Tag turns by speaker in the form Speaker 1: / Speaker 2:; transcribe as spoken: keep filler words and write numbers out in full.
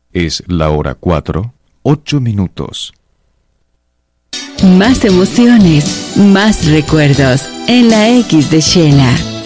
Speaker 1: Es la hora cuatro, ocho minutos.
Speaker 2: Más emociones, más recuerdos en la X de Shela.